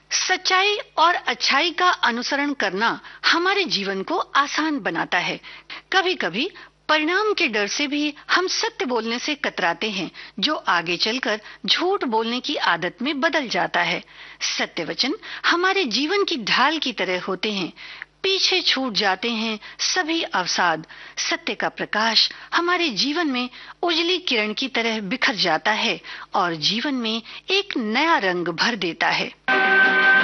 सच्चाई और अच्छाई का अनुसरण करना हमारे जीवन को आसान बनाता है। कभी-कभी परिणाम के डर से भी हम सत्य बोलने से कतराते हैं, जो आगे चलकर झूठ बोलने की आदत में बदल जाता है। सत्य वचन हमारे जीवन की ढाल की तरह होते हैं। पीछे छूट जाते हैं सभी अवसाद। सत्य का प्रकाश हमारे जीवन में उजली किरण की तरह बिखर जाता है और जीवन में एक नया रंग भर देता है।